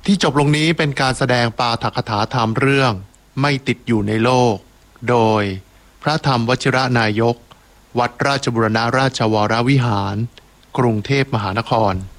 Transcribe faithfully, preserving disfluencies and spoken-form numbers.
ที่จบลงนี้เป็นการแสดงปาฐกถาธรรมเรื่องไม่ติดอยู่ในโลกโดยพระธรรมวชิรนายกวัดราชบุรณราชวรวิหารกรุงเทพมหานคร